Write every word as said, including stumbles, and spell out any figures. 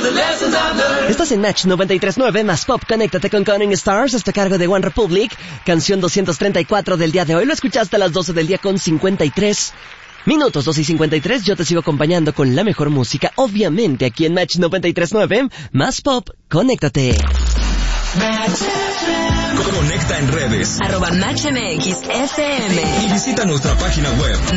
Estás en Match noventa y tres punto nueve, más pop, conéctate con Counting Stars, hasta cargo de One Republic, canción doscientos treinta y cuatro del día de hoy. Lo escuchaste a las doce del día con cincuenta y tres minutos, doce y cincuenta y tres. Yo te sigo acompañando con la mejor música, obviamente aquí en Match noventa y tres punto nueve, más pop, conéctate. Conecta en redes arroba Match M X F M y visita nuestra página web